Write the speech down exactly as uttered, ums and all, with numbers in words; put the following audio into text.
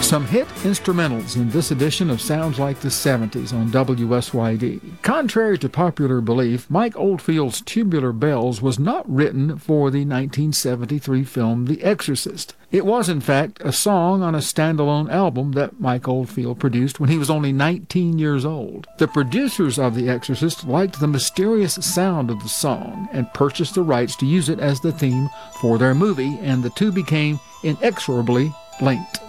Some hit instrumentals in this edition of Sounds Like the seventies on W S Y D. Contrary to popular belief, Mike Oldfield's Tubular Bells was not written for the nineteen seventy-three film The Exorcist. It was, in fact, a song on a standalone album that Mike Oldfield produced when he was only nineteen years old. The producers of The Exorcist liked the mysterious sound of the song and purchased the rights to use it as the theme for their movie, and the two became inexorably linked.